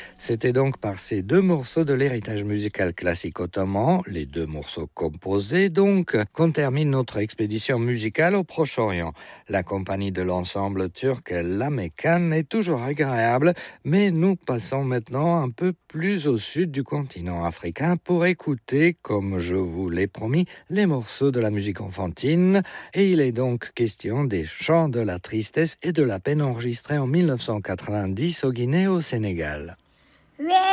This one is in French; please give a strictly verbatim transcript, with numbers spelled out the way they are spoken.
C'était donc par ces deux morceaux de l'héritage musical classique ottoman, les deux morceaux composés donc, qu'on termine notre expédition musicale au Proche-Orient. La compagnie de l'ensemble turc La Meccan est toujours agréable, mais nous passons maintenant un peu plus au sud du continent africain pour écouter, comme je vous l'ai promis, les morceaux de la musique enfantine. Et il est donc question des chants de la tristesse et de la peine enregistrés en mille neuf cent quatre-vingt-dix au Guinée au Sénégal.